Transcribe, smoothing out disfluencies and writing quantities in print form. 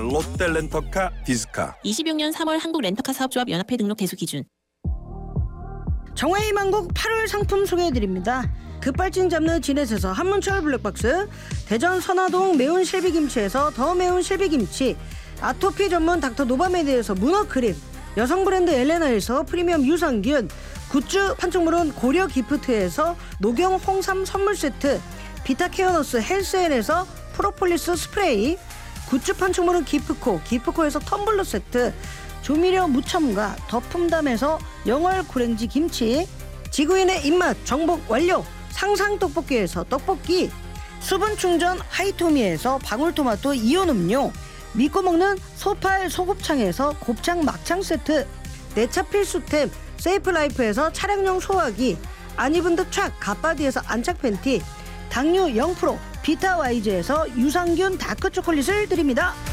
롯데 렌터카 디스카. 26년 3월 한국 렌터카 사업조합 연합회 등록 대수 기준. 정화희망곡 8월 상품 소개해드립니다. 급발진 잡는 진에서 한문철 블랙박스, 대전 선화동 매운 실비김치에서 더 매운 실비김치, 아토피 전문 닥터 노바메드에서 문어 크림, 여성 브랜드 엘레나에서 프리미엄 유산균, 굿즈 판촉물은 고려 기프트에서 녹용 홍삼 선물 세트, 비타케어너스 헬스엔에서 프로폴리스 스프레이, 굿즈 판촉물은 기프코에서 텀블러 세트, 조미료 무첨가 더품담에서 영월 고랭지 김치, 지구인의 입맛 정복 완료 상상 떡볶이에서 떡볶이, 수분 충전 하이토미에서 방울토마토 이온 음료, 믿고 먹는 소팔 소곱창에서 곱창 막창 세트, 내차 필수템 세이프라이프에서 차량용 소화기, 안 입은 듯 촥 갓바디에서 안착 팬티, 당류 0% 비타와이즈에서 유산균 다크초콜릿을 드립니다.